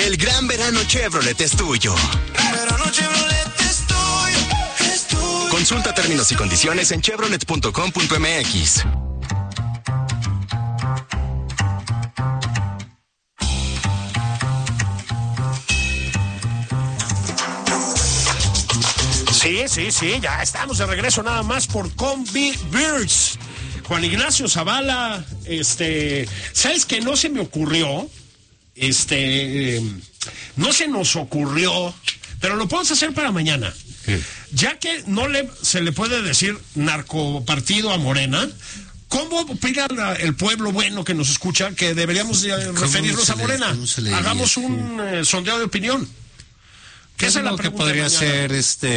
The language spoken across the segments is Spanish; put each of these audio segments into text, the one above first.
El gran verano Chevrolet es tuyo. Verano Chevrolet es tuyo, es tuyo. Consulta términos y condiciones en chevrolet.com.mx. Sí, ya estamos de regreso nada más por Combi Birds. Juan Ignacio Zavala, ¿sabes qué? No se me ocurrió, no se nos ocurrió, pero lo podemos hacer para mañana. Ya que se le puede decir narcopartido a Morena, ¿cómo opina el pueblo bueno que nos escucha que deberíamos referirnos a Morena? Hagamos un sondeo de opinión. ¿Qué es lo que podría ser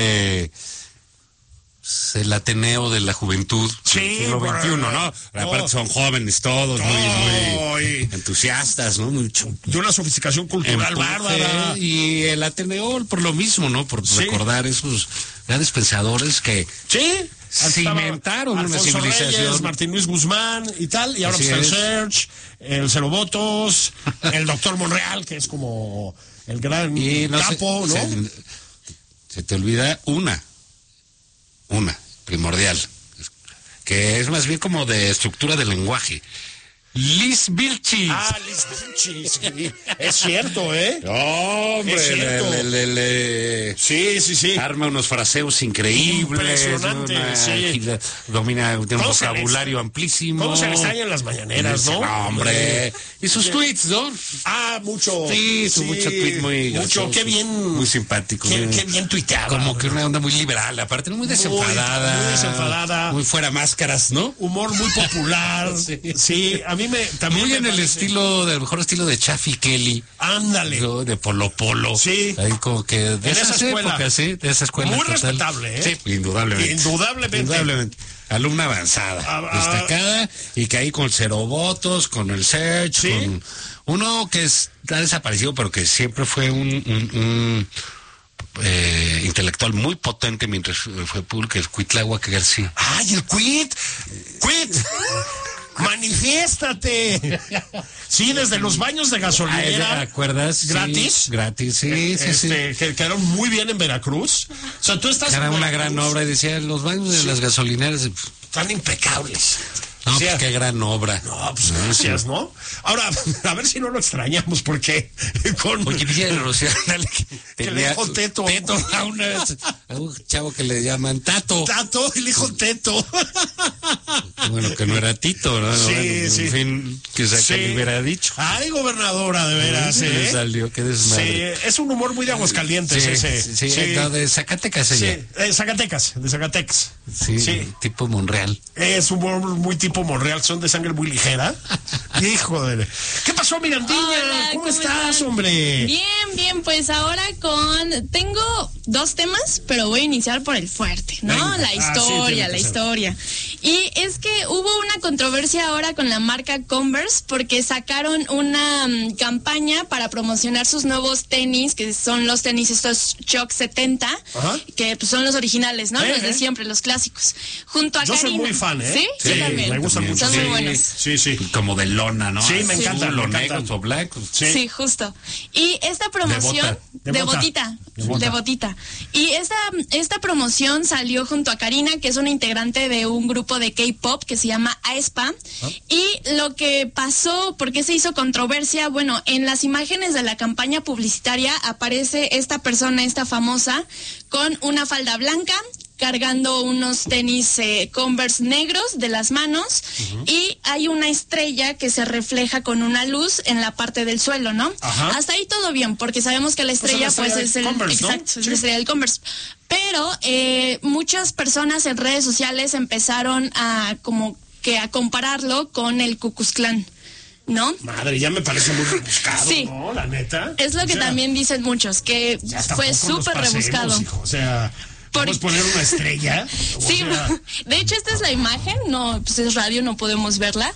el Ateneo de la juventud del siglo XXI, ¿no? Aparte son jóvenes todos, muy entusiastas, ¿no? De una sofisticación cultural bárbara. Y el Ateneo por lo mismo, ¿no? Por recordar esos grandes pensadores que cimentaron una civilización. Reyes, Martín Luis Guzmán y tal, y ahora pues el Serge, el Cero Votos, el doctor Monreal, que es como el gran capo, ¿no? Se te olvida una primordial, que es más bien como de estructura del lenguaje. Liz Vilchis. Liz Vilchis, sí. Es cierto, ¿eh? Hombre, es cierto. Sí. Arma unos fraseos increíbles. Impresionante, Domina un vocabulario amplísimo. ¿Cómo se le extrañan las mañaneras, no? Hombre. Y sus tweets, ¿no? Mucho. Sí, mucho tweet muy... Mucho, qué bien. Muy simpático. Qué bien tuiteaba. Como que una onda muy liberal, aparte, muy desenfadada. Muy desenfadada. Muy fuera máscaras, ¿no? Humor muy popular. Sí, a mí también muy en el mejor estilo de Chaffee Kelly. Ándale. De Polo Polo. Sí. Ahí como que de esa escuela. Épocas, sí, de esa escuela. Muy total. Respetable, ¿eh? Sí, indudablemente. Alumna avanzada, destacada, y que ahí con Cero Votos, con el Search, con uno que está desaparecido, pero que siempre fue un intelectual muy potente mientras fue público, el Cuitláhuac García. ¡Ay, el Cuit! ¡Manifiéstate! Sí, desde los baños de gasolinera. ¿Te acuerdas? ¿Gratis? Gratis, sí. Que quedaron muy bien en Veracruz. O sea, tú estás... Era una gran obra, y decía, los baños de las gasolineras... Están impecables. No, pues qué gran obra. No, pues gracias, ¿no? Ahora, a ver si no lo extrañamos, porque Oye, dije Rocío, que le dijo Teto. A un chavo que le llaman Tato. Tato, y le dijo Teto. Bueno, que no era Tito, ¿no? Sí. En fin, que le hubiera dicho. Ay, gobernadora, de veras, ¿eh? Salió, qué desmadre. Sí, es un humor muy de Aguascalientes ese. Sí, no, de Zacatecas ella. Sí, de Zacatecas. Sí, tipo Monreal. Es un humor muy tipo Monreal, son de sangre muy ligera. Hijo de... ¿Qué pasó, Mirandilla? Hola, ¿Cómo estás, hombre? Bien, pues ahora tengo 2 temas, pero voy a iniciar por el fuerte, ¿no? Venga. La historia. Y es que hubo una controversia ahora con la marca Converse porque sacaron una campaña para promocionar sus nuevos tenis, que son los tenis estos Shock 70, que pues, son los originales, ¿no? Los de siempre, los clásicos. Junto a Yo Karina. soy muy fan, ¿eh? Sí, yo también. Me gustan mucho. Son muy buenos. Sí. Como de lona, ¿no? Sí, me encantan. Los negros o blancos. Sí, justo. Y esta promoción... De botita. Y esta promoción salió junto a Karina, que es una integrante de un grupo de K-pop que se llama aespa. Y lo que pasó, ¿por qué se hizo controversia? Bueno, en las imágenes de la campaña publicitaria aparece esta persona, esta famosa, con una falda blanca, cargando unos tenis Converse negros de las manos, y hay una estrella que se refleja con una luz en la parte del suelo, ¿no? Hasta ahí todo bien, porque sabemos que la estrella pues es el Converse, exacto, ¿no? es la estrella del Converse. Pero muchas personas en redes sociales empezaron a compararlo con el Ku Klux Klan, ¿no? Madre, ya me parece muy rebuscado, sí. ¿no? La neta. Es lo que también dicen muchos, que fue súper rebuscado. Hijo. O sea, ¿podemos poner una estrella? Sí, de hecho esta es la imagen, no, pues es radio, no podemos verla,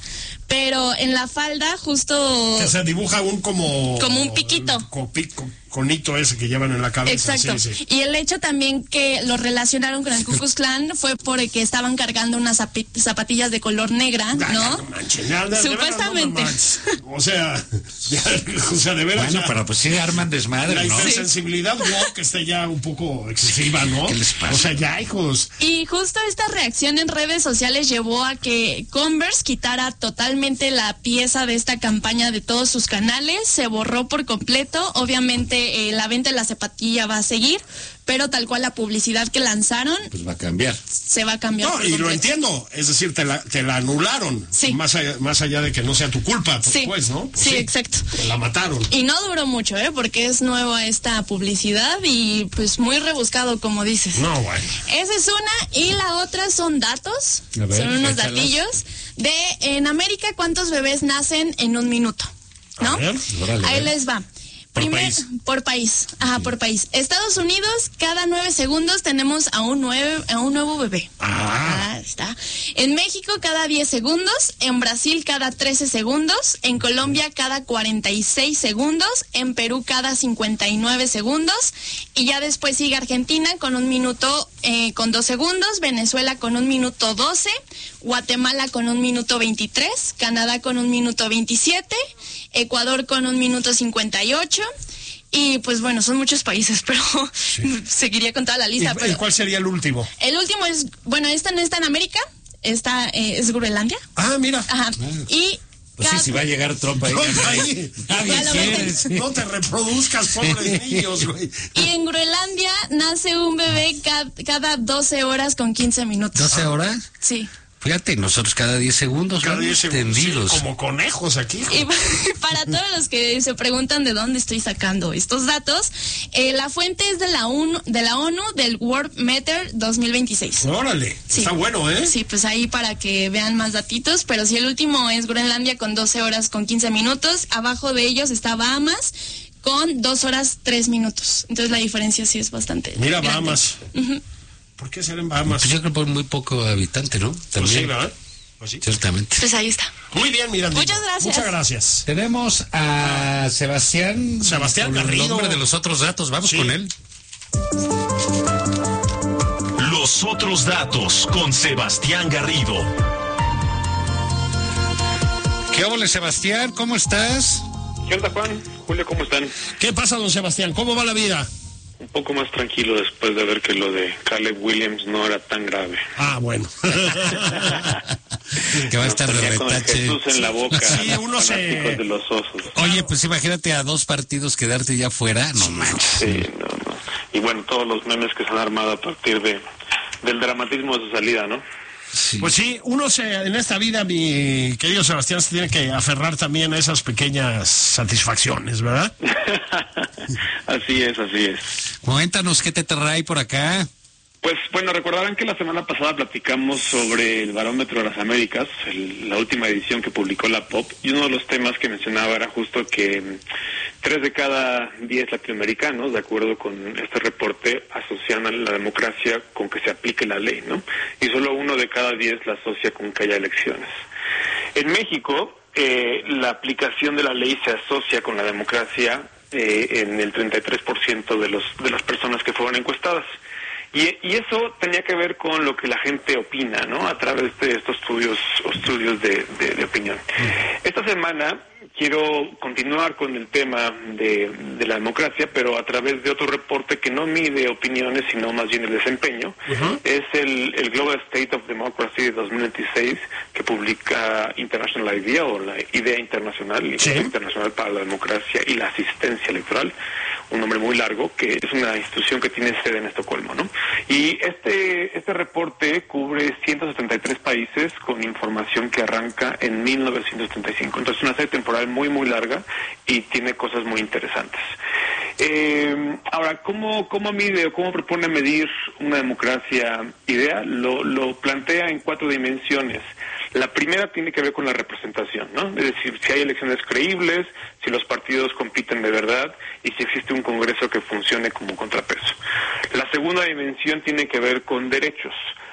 pero en la falda justo... Que se dibuja como un piquito. Conito ese que llevan en la cabeza. Exacto. Sí. Y el hecho también que lo relacionaron con el Ku Klux Klan fue porque estaban cargando unas zapatillas de color negra, ¿no? No manches, supuestamente. O sea, de veras. Bueno, pero pues sí arman desmadre, la ¿no? hipersensibilidad woke está ya un poco excesiva, ¿no? ¿Qué les pasa? O sea, ya, hijos. Y justo esta reacción en redes sociales llevó a que Converse quitara totalmente la pieza de esta campaña de todos sus canales, se borró por completo, obviamente la venta de la zapatilla va a seguir, pero tal cual la publicidad que lanzaron pues va a cambiar. Se va a cambiar. No, y lo entiendo, es decir, te la anularon. Sí. Más allá de que no sea tu culpa, sí. Pues, ¿no? Pues sí, exacto. Te la mataron. Y no duró mucho, porque es nueva esta publicidad y pues muy rebuscado, como dices. No, güey. Esa es una, y la otra son datos, A ver, son unos échalas. datillos de en América cuántos bebés nacen en un minuto, ¿no? A ver, órale, ahí les va. Por país. Ajá, por país. Estados Unidos, cada 9 segundos tenemos a un nuevo bebé. Está. En México, cada 10 segundos. En Brasil, cada 13 segundos. En Colombia, cada 46 segundos. En Perú, cada 59 segundos. Y ya después sigue Argentina con 1 minuto con 2 segundos. Venezuela con 1 minuto 12. Guatemala con 1 minuto 23. Canadá con 1 minuto 27. Ecuador con 1 minuto 58. Y pues bueno, son muchos países, pero seguiría con toda la lista. ¿Y cuál sería el último? El último es, bueno, esta no está en América, esta es Groenlandia. Ah, mira. Ajá. Y pues sí, si va a llegar Trump ahí. No te reproduzcas, pobres niños, güey. Y en Groenlandia nace un bebé cada 12 horas con 15 minutos. ¿12 horas? Sí. Fíjate, nosotros cada 10 segundos. Cada 10 segundos. Sí, tendidos. como conejos aquí. Y para todos los que se preguntan de dónde estoy sacando estos datos, la fuente es de la ONU del World Meter 2026. Órale, Sí. Está bueno, ¿eh? Sí, pues ahí para que vean más datitos, pero si el último es Groenlandia con 12 horas con 15 minutos, abajo de ellos está Bahamas con 2 horas 3 minutos. Entonces la diferencia sí es bastante Mira, grande. Bahamas. Uh-huh. ¿Por qué ser en Bahamas? Pues yo creo que por muy poco habitante, ¿no? Pues También. sí, ¿verdad? Pues sí. Ciertamente. Pues ahí está. Muy bien, Miranda. Muchas gracias. Muchas gracias. Tenemos a Sebastián con Garrido. el nombre de los otros datos. Vamos con él. Los otros datos con Sebastián Garrido. ¿Qué ole, Sebastián? ¿Cómo estás? ¿Qué onda, Juan? Julio, ¿cómo están? ¿Qué pasa, don Sebastián? ¿Cómo va la vida? Un poco más tranquilo después de ver que lo de Caleb Williams no era tan grave. Ah, bueno. Que va a estar de Tenía con el retache. Jesús en la boca. Sí, uno se- fanáticos de los osos. Oye, pues imagínate a 2 partidos quedarte ya fuera. No manches. Sí, no. Y bueno, todos los memes que se han armado a partir del dramatismo de su salida, ¿no? Sí. Pues sí, en esta vida, mi querido Sebastián, se tiene que aferrar también a esas pequeñas satisfacciones, ¿verdad? Así es. Cuéntanos qué te trae por acá. Pues bueno, recordarán que la semana pasada platicamos sobre el Barómetro de las Américas, la última edición que publicó la POP, y uno de los temas que mencionaba era justo que 3 de cada 10 latinoamericanos, de acuerdo con este reporte, asocian a la democracia con que se aplique la ley, ¿no? Y solo 1 de cada 10 la asocia con que haya elecciones. En México, la aplicación de la ley se asocia con la democracia en el 33% de las personas que fueron encuestadas. Y eso tenía que ver con lo que la gente opina, ¿no? A través de estos estudios de opinión. Esta semana quiero continuar con el tema de la democracia, pero a través de otro reporte que no mide opiniones, sino más bien el desempeño. Uh-huh. Es el Global State of Democracy de 2026, que publica International IDEA, o la Idea Internacional, Instituto Internacional para la Democracia y la Asistencia Electoral, un nombre muy largo, que es una institución que tiene sede en Estocolmo, ¿no? Y este reporte cubre 173 países con información que arranca en 1935. Entonces, una serie temporal muy, muy larga y tiene cosas muy interesantes. Ahora, ¿cómo mide o cómo propone medir una democracia IDEA? Lo plantea en 4 dimensiones. La primera tiene que ver con la representación, ¿no? Es decir, si hay elecciones creíbles, si los partidos compiten de verdad y si existe un Congreso que funcione como contrapeso. La segunda dimensión tiene que ver con derechos.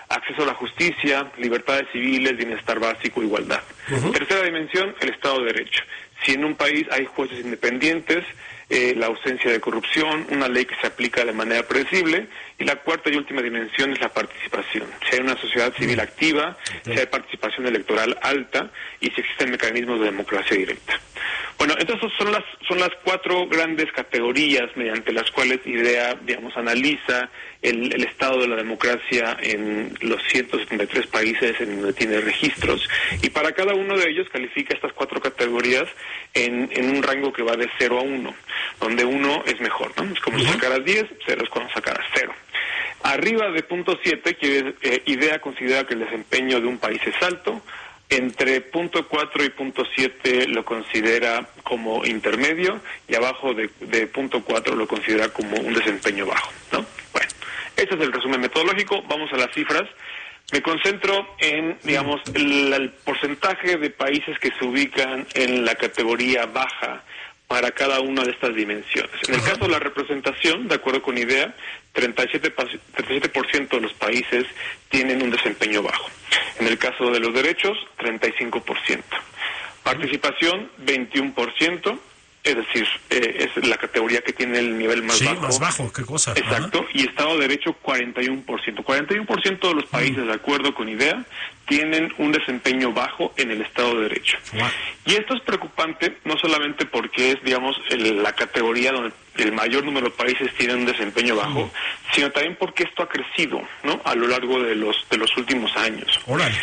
acceso a la justicia, libertades civiles, bienestar básico, igualdad. Tercera dimensión, el Estado de Derecho. Si en un país hay jueces independientes, la ausencia de corrupción, una ley que se aplica de manera predecible, y la cuarta y última dimensión es la participación. Si hay una sociedad civil activa, si hay participación electoral alta y si existen mecanismos de democracia directa. Bueno, entonces son las cuatro grandes categorías mediante las cuales IDEA, digamos, analiza el estado de la democracia en los 173 países en donde tiene registros, y para cada uno de ellos califica estas cuatro categorías en un rango que va de 0 a 1, donde 1 es mejor, ¿no? Es como si sacaras 10, 0 es cuando sacaras 0. Arriba de punto 7, IDEA considera que el desempeño de un país es alto. Entre punto 4 y punto 7 lo considera como intermedio, y abajo de punto 4 lo considera como un desempeño bajo, ¿no? Bueno, ese es el resumen metodológico. Vamos a las cifras. Me concentro en, digamos, el porcentaje de países que se ubican en la categoría baja para cada una de estas dimensiones. En el caso de la representación, de acuerdo con IDEA, 37% de los países tienen un desempeño bajo. En el caso de los derechos, 35%. Participación, 21%. Es decir, es la categoría que tiene el nivel más bajo. Sí, más bajo, qué cosa. Exacto, Ajá. y Estado de Derecho 41%. 41% de los países, de acuerdo con IDEA, tienen un desempeño bajo en el Estado de Derecho. Wow. Y esto es preocupante, no solamente porque es, digamos, la categoría donde el mayor número de países tienen un desempeño bajo, sino también porque esto ha crecido, ¿no?, a lo largo de los últimos años. Órale.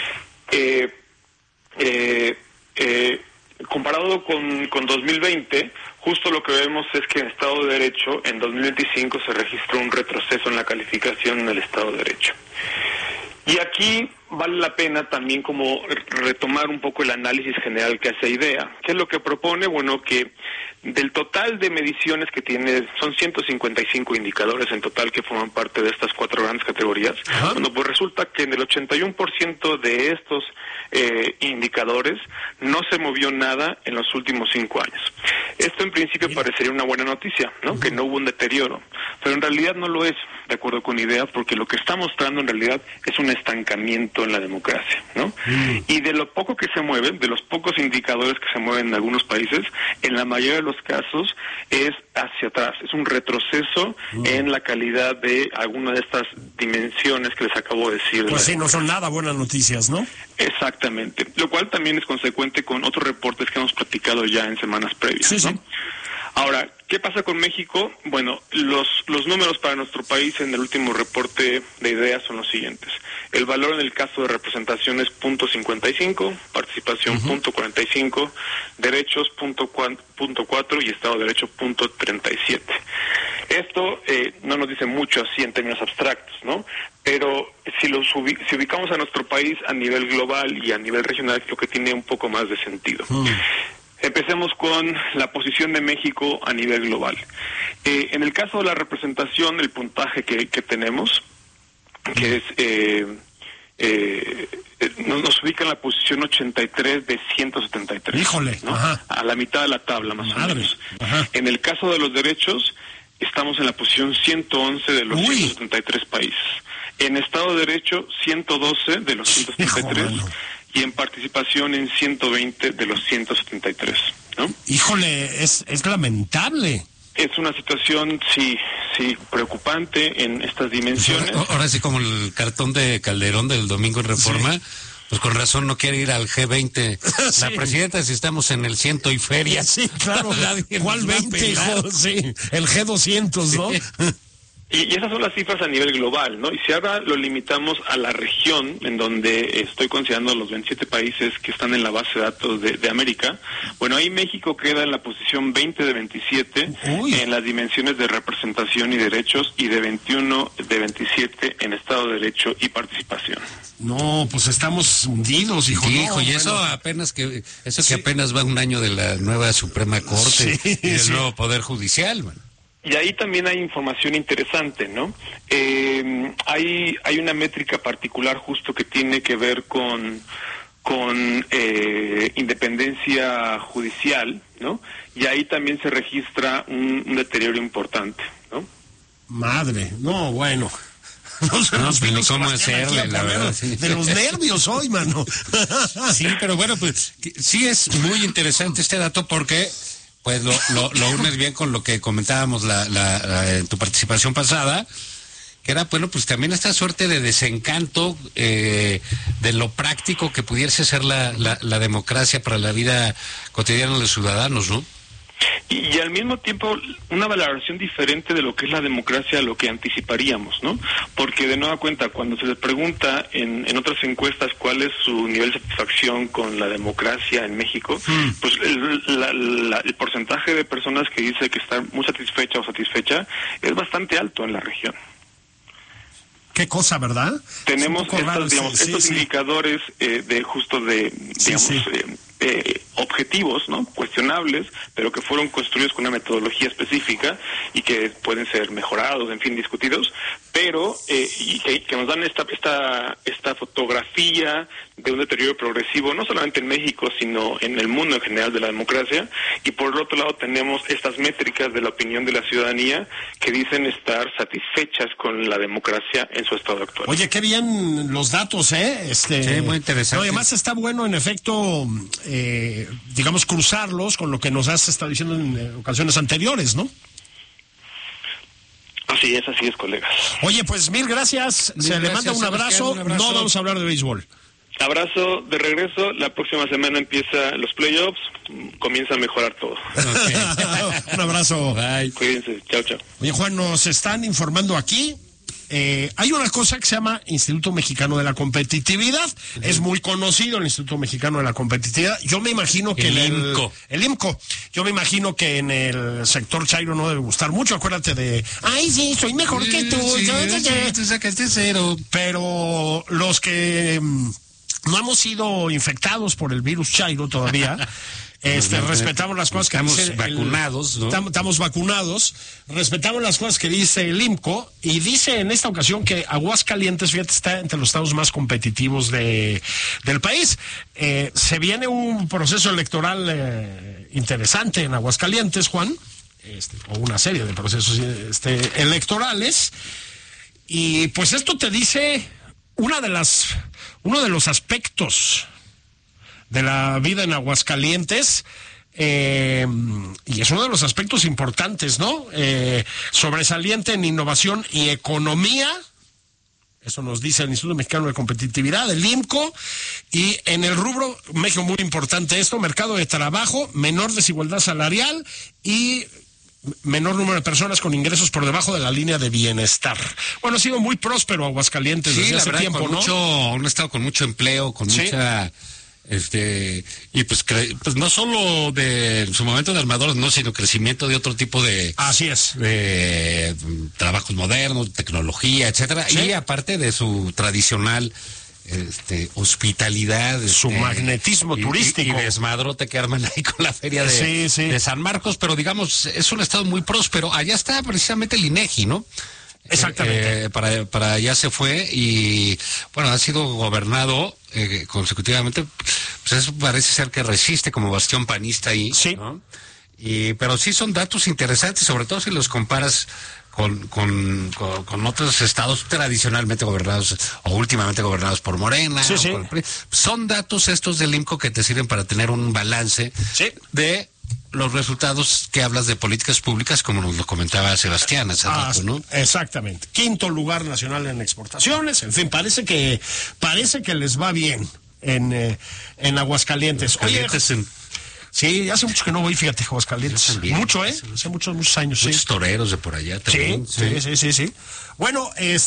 Comparado con 2020, justo lo que vemos es que en Estado de Derecho, en 2025 se registró un retroceso en la calificación en el Estado de Derecho. Y aquí vale la pena también como retomar un poco el análisis general que hace IDEA. ¿Qué es lo que propone? Bueno, que del total de mediciones que tiene, son 155 indicadores en total que forman parte de estas cuatro grandes categorías. Ajá. Bueno, pues resulta que en el 81% de estos indicadores no se movió nada en los últimos 5 años. Esto en principio parecería una buena noticia, ¿no? Que no hubo un deterioro, pero en realidad no lo es, de acuerdo con IDEA, porque lo que está mostrando en realidad es un estancamiento en la democracia, ¿no? Y de lo poco que se mueve, de los pocos indicadores que se mueven en algunos países, en la mayoría de los casos es hacia atrás, es un retroceso en la calidad de alguna de estas dimensiones que les acabo de decir. Pues sí, no son nada buenas noticias, ¿no? Exactamente, lo cual también es consecuente con otros reportes que hemos platicado ya en semanas previas, sí, ¿no? Sí. Ahora, ¿qué pasa con México? Bueno, los números para nuestro país en el último reporte de IDEA son los siguientes. El valor en el caso de representación es .55, participación .45, derechos .4 y Estado de Derecho .37. Esto no nos dice mucho así en términos abstractos, ¿no? Pero si ubicamos a nuestro país a nivel global y a nivel regional, creo que tiene un poco más de sentido. Empecemos con la posición de México a nivel global. En el caso de la representación, el puntaje que tenemos, que es nos ubica en la posición 83 de 173. Híjole, ¿no? Ajá. A la mitad de la tabla, más Madre. o menos. Ajá. En el caso de los derechos, estamos en la posición 111 de los 173 países. En Estado de Derecho, 112 de los 173. Hijo, y en participación en 120 de los 173, ¿no? Híjole, es lamentable. Es una situación, sí, preocupante en estas dimensiones. Ahora sí, como el cartón de Calderón del domingo en Reforma, pues con razón no quiere ir al G20. Sí. La presidenta, si estamos en el 100 y feria. Sí, claro. Nadie ¿Cuál nos va a 20, pelar. hijo? Sí, el G200, ¿no? Y esas son las cifras a nivel global, ¿no? Y si ahora lo limitamos a la región, en donde estoy considerando los 27 países que están en la base de datos de América, bueno, ahí México queda en la posición 20 de 27 en las dimensiones de representación y derechos, y de 21 de 27 en Estado de Derecho y participación. No, pues estamos hundidos, hijo. Sí, no, hijo, y eso bueno. apenas que apenas va un año de la nueva Suprema Corte y del nuevo Poder Judicial, man. Y ahí también hay información interesante, ¿no? Hay una métrica particular justo que tiene que ver con independencia judicial, ¿no? Y ahí también se registra un deterioro importante, ¿no? Madre, no, bueno. No sé ni cómo hacerle, la verdad. Sí. De los nervios hoy, mano. Sí, pero bueno, pues sí es muy interesante este dato porque pues lo unes bien con lo que comentábamos en tu participación pasada, que era, bueno, pues también esta suerte de desencanto de lo práctico que pudiese ser la democracia para la vida cotidiana de los ciudadanos, ¿no? Y al mismo tiempo una valoración diferente de lo que es la democracia a lo que anticiparíamos, ¿no? Porque de nueva cuenta, cuando se les pregunta en otras encuestas cuál es su nivel de satisfacción con la democracia en México, pues el porcentaje de personas que dice que está muy satisfecha o satisfecha es bastante alto en la región. Qué cosa, ¿verdad? Tenemos estos indicadores objetivos, ¿no? Cuestionables, pero que fueron construidos con una metodología específica y que pueden ser mejorados, en fin, discutidos, pero y que nos dan esta fotografía de un deterioro progresivo, no solamente en México, sino en el mundo en general de la democracia. Y por el otro lado tenemos estas métricas de la opinión de la ciudadanía que dicen estar satisfechas con la democracia en su estado actual. Oye, qué bien los datos, ¿eh? Sí, muy interesante. No, además está bueno, en efecto, digamos, cruzarlos con lo que nos has estado diciendo en ocasiones anteriores, ¿no? Así es, colegas. Oye, pues mil gracias. Le manda un abrazo. No vamos a hablar de béisbol. Abrazo de regreso. La próxima semana empieza los playoffs. Comienza a mejorar todo. Okay. Un abrazo. Bye. Cuídense. Chao, chao. Oye, Juan, nos están informando aquí. Hay una cosa que se llama Instituto Mexicano de la Competitividad. Es muy conocido el Instituto Mexicano de la Competitividad. Yo me imagino que el IMCO. Yo me imagino que en el sector chairo no debe gustar mucho. Acuérdate de, ay, sí, soy mejor que tú. Tú sacaste 0. Pero los que no hemos sido infectados por el virus chairo todavía. Respetamos las cosas que dice vacunados, ¿no? Estamos vacunados, respetamos las cosas que dice el IMCO y dice en esta ocasión que Aguascalientes, fíjate, está entre los estados más competitivos del país. Se viene un proceso electoral interesante en Aguascalientes, Juan, o una serie de procesos electorales, y pues esto te dice uno de los aspectos de la vida en Aguascalientes, y es uno de los aspectos importantes, ¿no? Sobresaliente en innovación y economía, eso nos dice el Instituto Mexicano de Competitividad, el IMCO, y en el rubro, México, muy importante esto, mercado de trabajo, menor desigualdad salarial y menor número de personas con ingresos por debajo de la línea de bienestar. Bueno, ha sido muy próspero Aguascalientes desde hace tiempo, ¿no? Un estado con mucho empleo, con mucha... y pues no solo en su momento de armadores, no, sino crecimiento de otro tipo de trabajos modernos, tecnología, etcétera, y aparte de su tradicional hospitalidad, su magnetismo turístico y desmadrote que arman ahí con la feria de San Marcos, pero digamos es un estado muy próspero. Allá está precisamente el INEGI, ¿no? Exactamente. Para allá se fue y bueno, ha sido gobernado consecutivamente. Pues eso parece ser que resiste como bastión panista ahí, sí, ¿no? Pero sí son datos interesantes, sobre todo si los comparas con otros estados tradicionalmente gobernados o últimamente gobernados por Morena. Sí, sí. Son datos estos del IMCO que te sirven para tener un balance de los resultados que hablas de políticas públicas, como nos lo comentaba Sebastián hace rato, ¿no? Exactamente. 5º lugar nacional en exportaciones. En fin, parece que les va bien en Aguascalientes. Oye, sí, hace mucho que no voy, fíjate, Aguascalientes. Mucho, hace muchos años. Muchos toreros de por allá también. Sí. Bueno,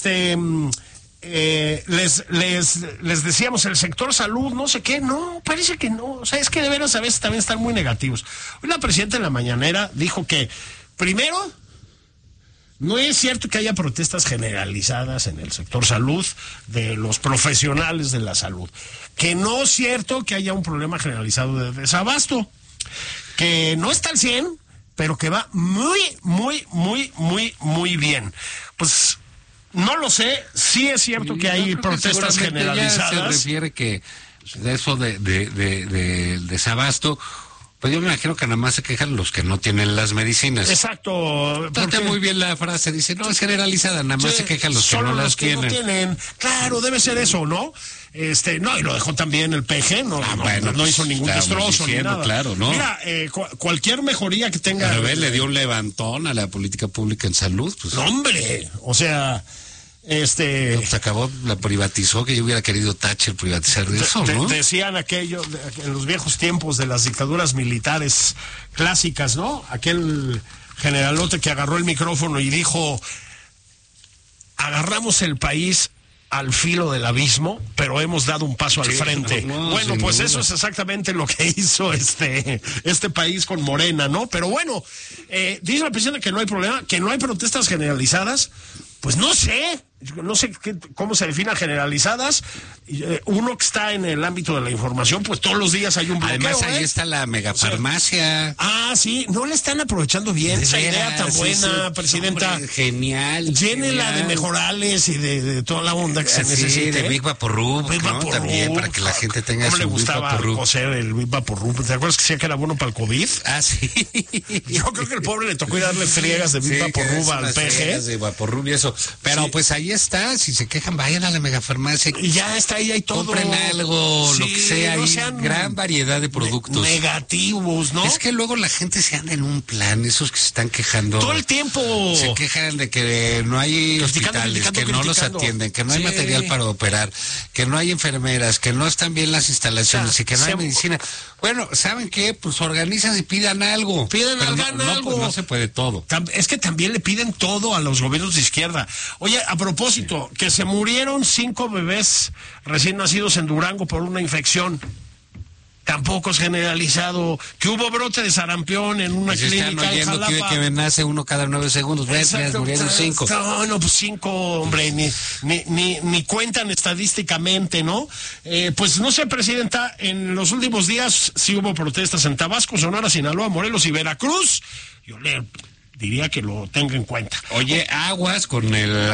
les decíamos el sector salud, no sé qué, no, parece que no, o sea, es que de veras a veces también están muy negativos. Hoy la presidenta en la mañanera dijo que, primero, no es cierto que haya protestas generalizadas en el sector salud de los profesionales de la salud, que no es cierto que haya un problema generalizado de desabasto, que no está al 100, pero que va muy, muy, muy, muy, muy bien. Pues no lo sé, sí es cierto que hay protestas generalizadas. Se refiere que de eso del desabasto, Pues yo me imagino que nada más se quejan los que no tienen las medicinas. Exacto. Trata muy bien la frase, dice, no, es generalizada, nada más se quejan los que no las tienen. No tienen. Claro, debe ser eso, ¿no? No, y lo dejó también el PG, no hizo ningún destrozo ni nada. Claro, ¿no? Mira, cualquier mejoría que tenga... Pero le dio un levantón a la política pública en salud. Pues. No, hombre, o sea... Se acabó, la privatizó, que yo hubiera querido Thatcher privatizar de eso, ¿no? Decían aquello, en los viejos tiempos de las dictaduras militares clásicas, ¿no? Aquel generalote que agarró el micrófono y dijo, agarramos el país al filo del abismo, pero hemos dado un paso al frente. Bueno, pues eso es exactamente lo que hizo este país con Morena, ¿no? Pero bueno, dice la presidenta que no hay problema, que no hay protestas generalizadas. Pues no sé cómo se definen generalizadas. Uno que está en el ámbito de la información, pues todos los días hay un bloqueo. Además, ahí está la megafarmacia. Sí, no le están aprovechando bien esa idea tan buena, presidenta. Hombre, genial. Llénela de mejorales y de toda la onda que se necesite. De Big Vaporub, ¿no? También, para que la gente tenga su Big Vaporub. ¿Cómo le gustaba coser el Big Vaporub? ¿Te acuerdas que decía que era bueno para el COVID? Sí. Yo creo que el pobre le tocó ir a darle friegas de Big Vaporub al PG. De Vaporub y eso. Pero pues ahí está, si se quejan, vayan a la megafarmacia. Y ya está ahí, hay todo. Compren algo, lo que sea, hay gran variedad de productos. Negativos, ¿no? Es que luego la gente se anda en un plan, esos que se están quejando. Todo el tiempo. Se quejan de que no hay hospitales, que no los atienden, que no hay material para operar, que no hay enfermeras, que no están bien las instalaciones y que no hay medicina. Bueno, ¿saben qué? Pues organizan y pidan algo. Hagan algo. Pues no se puede todo. Es que también le piden todo a los gobiernos de izquierda. Oye, a propósito, que se murieron 5 bebés recién nacidos en Durango por una infección. Tampoco es generalizado. Que hubo brote de sarampión en una clínica en Jalapa. Que nace uno cada 9 segundos. Murieron 5. No, pues 5, hombre, ni cuentan estadísticamente, ¿no? Pues no sé, presidenta, en los últimos días sí hubo protestas en Tabasco, Sonora, Sinaloa, Morelos y Veracruz. Yo le diría que lo tenga en cuenta. Oye, aguas con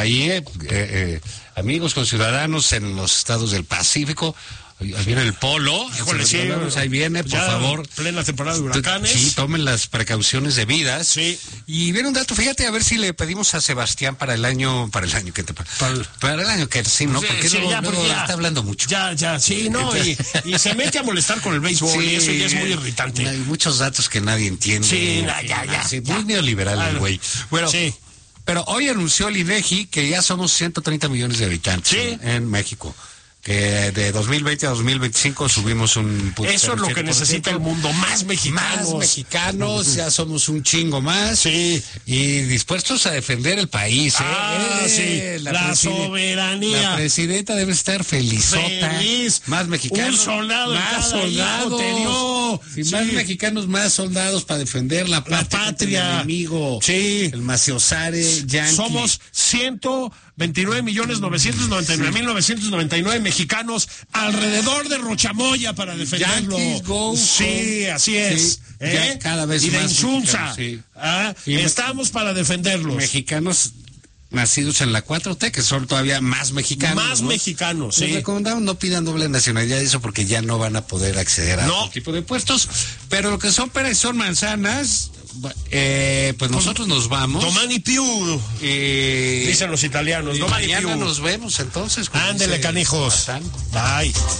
amigos, con ciudadanos en los estados del Pacífico. Ahí viene el polo. Híjole, sí, ahí viene, por favor. Plena temporada de huracanes. Sí, tomen las precauciones debidas. Sí. Y viene un dato, fíjate, a ver si le pedimos a Sebastián para el año que sí, ¿no? Porque luego está hablando mucho. Sí, no, y se mete a molestar con el béisbol, y eso ya es muy irritante. Hay muchos datos que nadie entiende. Sí, muy neoliberal el güey. Bueno, sí. Pero hoy anunció el INEGI que ya somos 130 millones de habitantes en México. Que de 2020 a 2025 subimos un... Eso es lo que necesita el mundo, más mexicanos. Más mexicanos, ya somos un chingo más. Sí. Y dispuestos a defender el país. La soberanía. La presidenta debe estar felizota. Feliz. Más mexicanos. Un soldado más soldados. Más mexicanos, más soldados para defender la patria. El enemigo. Sí. El maciosare yanqui. Somos 129.999.999 mexicanos alrededor de Rochamoya para defenderlo. Sí, así es. Sí, cada vez y más. De Insunza. Sí. Estamos para defenderlos. Mexicanos nacidos en la 4T, que son todavía más mexicanos. Más mexicanos, sí. Les recomendamos no pidan doble nacionalidad, eso porque ya no van a poder acceder a otro tipo de puestos. Pero lo que son peras son manzanas. Pues nosotros nos vamos. Domani più, dicen los italianos. Mañana nos vemos entonces. Ándele, canijos. Bye.